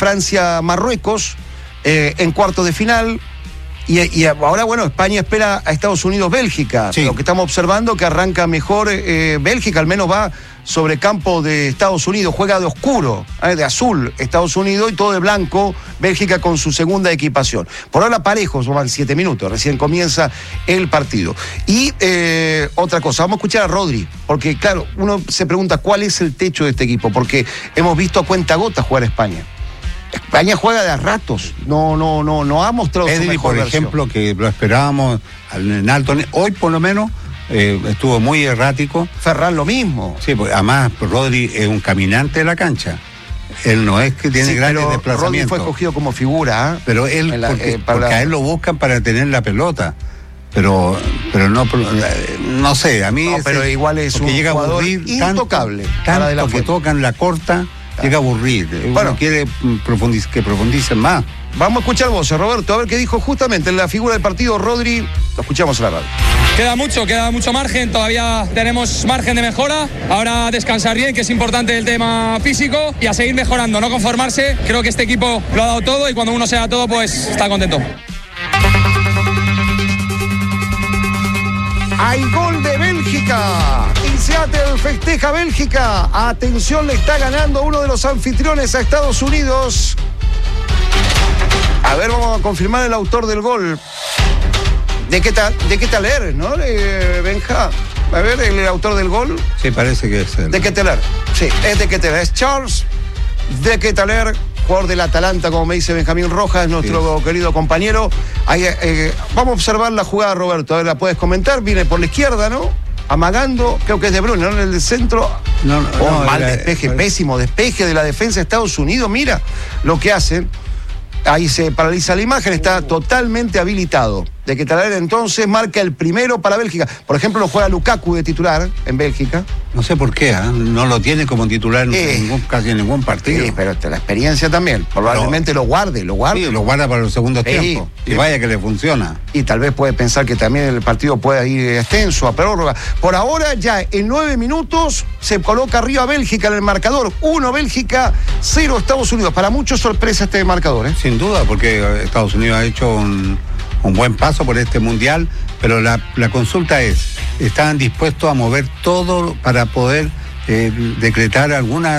Francia-Marruecos en cuartos de final. Y ahora, bueno, España espera a Estados Unidos-Bélgica. Sí. Lo que estamos observando que arranca mejor Bélgica, al menos va sobre campo de Estados Unidos, juega de oscuro, de azul Estados Unidos y todo de blanco Bélgica con su segunda equipación. Por ahora parejos, van 7 minutos, recién comienza el partido. Y otra cosa, vamos a escuchar a Rodri, porque claro, uno se pregunta cuál es el techo de este equipo, porque hemos visto a cuentagotas jugar a España. España juega de a ratos, no ha mostrado su mejor por versión. ejemplo, que lo esperábamos en alto, hoy por lo menos estuvo muy errático. Ferran lo mismo. Sí, porque además Rodri es un caminante de la cancha. Él no es que tiene grandes pero desplazamientos. Rodri fue escogido como figura, ¿eh? Pero él, porque a él lo buscan para tener la pelota. Pero no sé, a mí... No, pero igual es un llega jugador a aburrir intocable. Tanto que tocan la corta, llega a aburrir. Bueno, uno quiere que profundicen más. Vamos a escuchar voces, Roberto, a ver qué dijo justamente en la figura del partido Rodri. Lo escuchamos en la radio. Queda mucho margen, todavía tenemos margen de mejora. Ahora descansar bien, que es importante el tema físico, y a seguir mejorando, no conformarse. Creo que este equipo lo ha dado todo y cuando uno se da todo, pues está contento. Hay gol de Bélgica. Y Seattle festeja Bélgica. Atención, le está ganando uno de los anfitriones a Estados Unidos. A ver, vamos a confirmar el autor del gol. ¿De qué tal eres, no? Benja. A ver, el autor del gol. Sí, parece que es él. De Ketelaere. Sí, es de Ketelaere. Es Charles de Ketelaere, jugador del Atalanta, como me dice Benjamín Rojas, nuestro querido compañero. Ahí, vamos a observar la jugada, Roberto. A ver, la puedes comentar. Viene por la izquierda, ¿no? Amagando, creo que es De Bruyne, ¿no? En el centro. Mal despeje, pésimo despeje de la defensa de Estados Unidos. Mira lo que hacen. Ahí se paraliza la imagen, está totalmente habilitado. De Ketelaere entonces marca el primero para Bélgica. Por ejemplo, lo juega Lukaku de titular en Bélgica. No sé por qué, no lo tiene como titular casi en ningún partido. Sí, pero la experiencia también. Probablemente lo guarde. Sí, lo guarda para los segundos tiempos. Y vaya que le funciona. Y tal vez puede pensar que también el partido pueda ir extenso, a prórroga. Por ahora, ya en 9 minutos, se coloca arriba Bélgica en el marcador. 1 Bélgica, 0 Estados Unidos. Para muchos sorpresa este marcador, ¿eh? Sin duda, porque Estados Unidos ha hecho un buen paso por este mundial, pero la consulta es, ¿estaban dispuestos a mover todo para poder decretar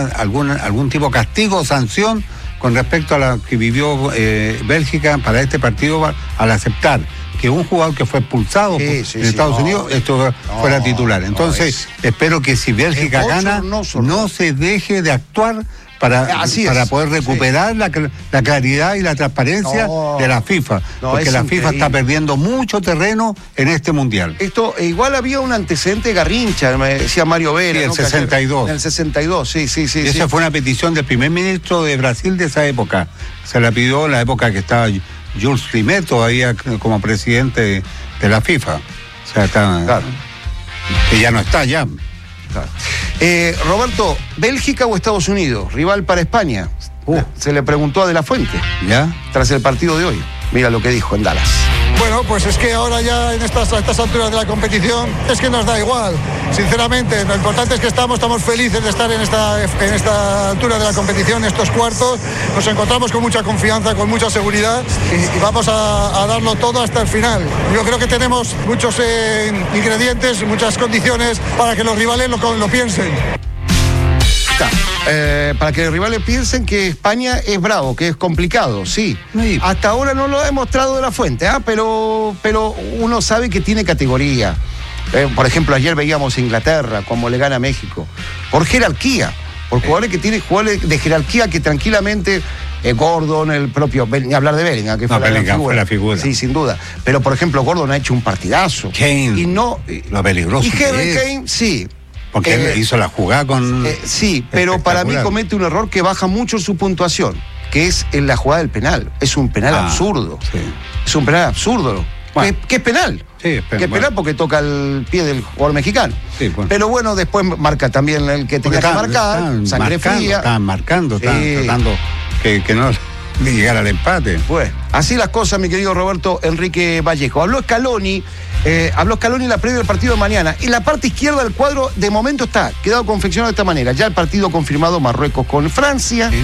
algún tipo de castigo o sanción con respecto a la que vivió Bélgica para este partido al aceptar que un jugador que fue expulsado en Estados Unidos fuera titular? Entonces, espero que si Bélgica gana, no se deje de actuar para poder recuperar la claridad y la transparencia de la FIFA, porque la FIFA está perdiendo mucho terreno en este mundial. Esto, igual había un antecedente Garrincha, me decía Mario Vera. Sí, el 62. En el 62, sí. Esa fue una petición del primer ministro de Brasil de esa época. Se la pidió en la época que estaba Jules Rimet todavía como presidente de la FIFA. O sea, claro, que ya no está ya. Claro. Roberto, ¿Bélgica o Estados Unidos? Rival para España. Se le preguntó a De la Fuente. ¿Ya? Tras el partido de hoy. Mira lo que dijo en Dallas. Bueno, pues es que ahora ya en estas alturas de la competición es que nos da igual. Sinceramente, lo importante es que estamos felices de estar en esta altura de la competición, estos cuartos. Nos encontramos con mucha confianza, con mucha seguridad y vamos a darlo todo hasta el final. Yo creo que tenemos muchos ingredientes, muchas condiciones para que los rivales lo piensen. Para que los rivales piensen que España es bravo, que es complicado, sí. Hasta ahora no lo ha demostrado De la Fuente, pero uno sabe que tiene categoría. Por ejemplo, ayer veíamos a Inglaterra, como le gana a México. Por jerarquía, por jugadores que tienen jugadores de jerarquía que tranquilamente... Gordon, el propio, ni hablar de Bellingham, que fue la figura. Sí, sin duda. Pero, por ejemplo, Gordon ha hecho un partidazo. Kane, y lo peligroso. Y Harry Kane, sí. Porque él hizo la jugada con... sí, pero para mí comete un error que baja mucho su puntuación, que es en la jugada del penal. Es un penal absurdo. Sí. Es un penal absurdo. Bueno. ¿Qué es penal? Sí, es penal. Que es penal porque toca el pie del jugador mexicano. Sí, bueno. Pero bueno, después marca también el que tenga que marcar, sangre fría. Estaban marcando, estaban tratando que no llegara al empate. Pues, así las cosas, mi querido Roberto Enrique Vallejo. Habló Scaloni en la previa del partido de mañana. En la parte izquierda del cuadro, de momento está quedado confeccionado de esta manera. Ya el partido confirmado Marruecos con Francia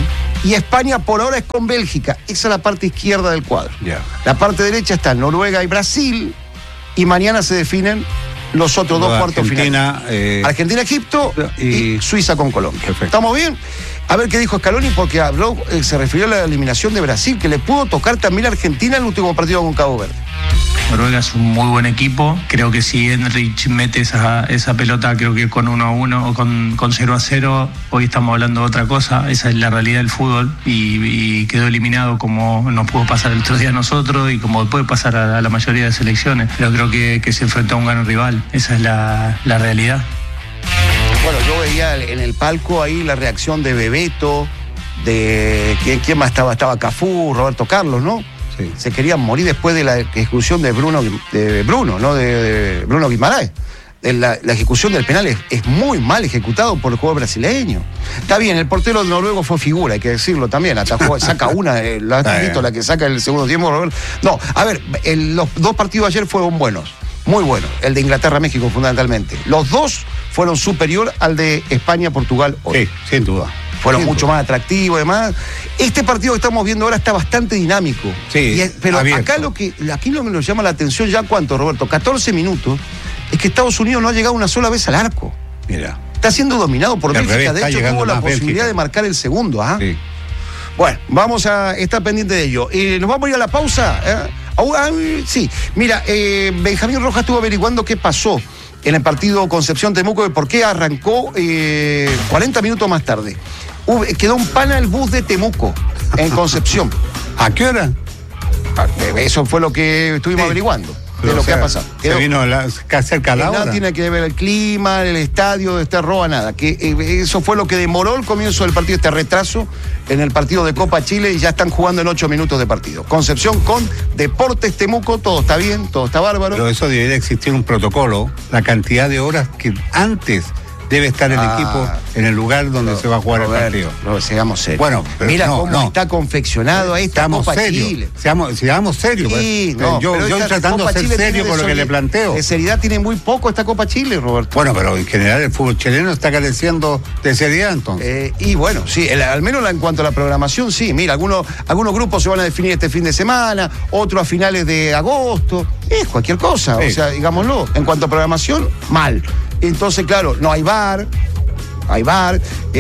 Y España por ahora es con Bélgica. Esa es la parte izquierda del cuadro. Ya. La parte derecha está Noruega y Brasil. Y mañana se definen los otros dos cuartos finales. Argentina, Egipto y Suiza con Colombia. Perfecto. ¿Estamos bien? A ver qué dijo Scaloni, porque habló, se refirió a la eliminación de Brasil, que le pudo tocar también a Argentina en el último partido con Cabo Verde. Noruega es un muy buen equipo. Creo que si Enrich mete esa pelota, creo que con 1-1 o con 0-0, hoy estamos hablando de otra cosa. Esa es la realidad del fútbol y quedó eliminado como nos pudo pasar el otro día a nosotros y como puede pasar a la mayoría de selecciones. Pero creo que se enfrentó a un gran rival. Esa es la realidad. Bueno, yo veía en el palco ahí la reacción de Bebeto, de ¿quién más estaba? Estaba Cafú, Roberto Carlos, ¿no? Sí. Se querían morir después de la ejecución de Bruno, ¿no? De Bruno Guimaraes. La ejecución del penal es muy mal ejecutado por el jugador brasileño. Está bien, el portero noruego fue figura, hay que decirlo también. Atajó, saca una, la que saca el segundo tiempo. No, a ver, los dos partidos de ayer fueron buenos. Muy bueno, el de Inglaterra-México fundamentalmente. Los dos fueron superior al de España-Portugal hoy. Sí, sin duda. Fueron sin mucho duda. más atractivos, además. Este partido que estamos viendo ahora está bastante dinámico. Sí, pero abierto. acá aquí lo que nos llama la atención, ya cuánto, Roberto, 14 minutos, es que Estados Unidos no ha llegado una sola vez al arco. Mira. Está siendo dominado por Al Bélgica. revés, De está hecho, llegando tuvo la más posibilidad Bélgica. de marcar el segundo. ¿Ah? Sí. Bueno, vamos a estar pendientes de ello. Nos vamos a ir a la pausa. Sí, mira, Benjamín Rojas estuvo averiguando qué pasó en el partido Concepción-Temuco y por qué arrancó 40 minutos más tarde. Quedó un pana el bus de Temuco en Concepción. ¿A qué hora? Eso fue lo que estuvimos averiguando. De lo que ha pasado. Se vino cerca a la hora. Nada tiene que ver el clima, el estadio, roba, nada. Eso fue lo que demoró el comienzo del partido, este retraso en el partido de Copa Chile, y ya están jugando en 8 minutos de partido. Concepción con Deportes Temuco, todo está bien, todo está bárbaro. Pero eso debería existir un protocolo, la cantidad de horas que antes debe estar el equipo en el lugar donde se va a jugar el partido. No, seamos serios. Bueno, pero mira cómo está confeccionado ahí esta Seamos Copa serios. Chile. Seamos serios. Sí, pues. no, yo pero esta tratando Copa de ser Chile serio tiene con lo que le planteo. De seriedad tiene muy poco esta Copa Chile, Roberto. Bueno, pero en general el fútbol chileno está careciendo de seriedad entonces. Y bueno, sí, al menos en cuanto a la programación, sí. Mira, algunos grupos se van a definir este fin de semana, otros a finales de agosto. Es cualquier cosa, Sí. o sea, digámoslo. En cuanto a programación, mal. Entonces, claro, no hay VAR. Hay VAR,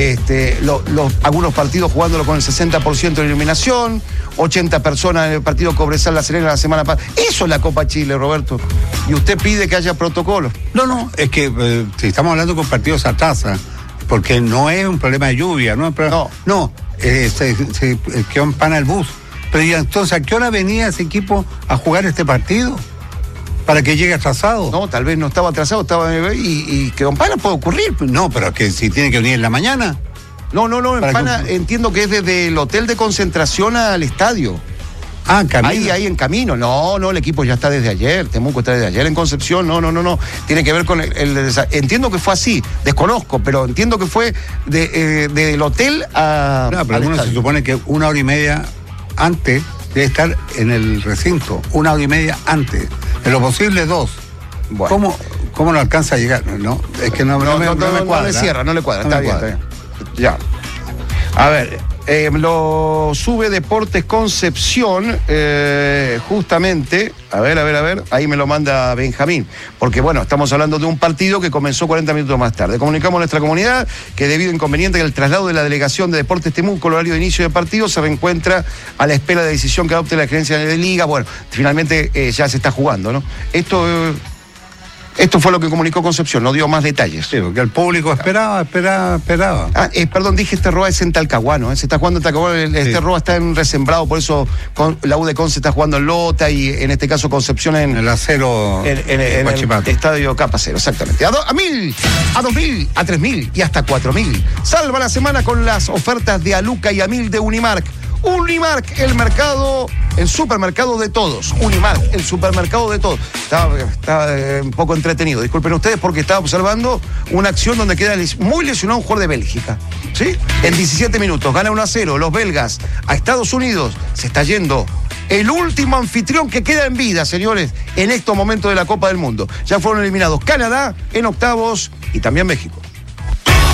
algunos partidos jugándolo con el 60% de iluminación, 80 personas en el partido Cobresal La Serena la semana pasada. Eso es la Copa Chile, Roberto. Y usted pide que haya protocolo. No, es que si estamos hablando con partidos a tasa, porque no es un problema de lluvia, no es problema. No, se quedó en pana el bus. Pero ¿y entonces a qué hora venía ese equipo a jugar este partido? Para que llegue atrasado. No, tal vez no estaba atrasado, estaba y quedó en pana, puede ocurrir. No, pero que si tiene que venir en la mañana. No, en pana entiendo que es desde el hotel de concentración al estadio. Ah, camino. Ahí en camino. No, el equipo ya está desde ayer. Temuco está desde ayer en Concepción. No. Tiene que ver con entiendo que fue así. Desconozco, pero entiendo que fue del hotel a. Claro, pero uno se supone que 1 hora y media antes debe estar en el recinto. 1 hora y media antes. En lo posible 2. Bueno. ¿Cómo no alcanza a llegar? No, es que no me cuadra. No le cuadra. Está bien. Ya. A ver. Lo sube Deportes Concepción, justamente, a ver, ahí me lo manda Benjamín, porque bueno, estamos hablando de un partido que comenzó 40 minutos más tarde. Comunicamos a nuestra comunidad que debido a inconveniente en el traslado de la delegación de Deportes Temuco, el horario de inicio del partido se reencuentra a la espera de decisión que adopte la gerencia de liga. Bueno, finalmente ya se está jugando, ¿no? Esto fue lo que comunicó Concepción, no dio más detalles. Sí, porque el público esperaba. Perdón, dije Roa es en Talcahuano, se está jugando en Talcahuano, Roa está en Resembrado, por eso la U de Conce está jugando en Lota y en este caso Concepción en el Acero, en el Estadio Capacero, exactamente. A 1.000, a 2.000, a 3.000 y hasta 4.000. Salva la semana con las ofertas de Aluca y Amil de Unimark. Unimark, el supermercado de todos. Unimark, el supermercado de todos. Estaba un poco entretenido, disculpen ustedes, porque estaba observando una acción donde queda muy lesionado un jugador de Bélgica. ¿Sí? En 17 minutos, gana 1-0 los belgas a Estados Unidos. Se está yendo el último anfitrión que queda en vida, señores, en estos momentos de la Copa del Mundo. Ya fueron eliminados Canadá en octavos y también México.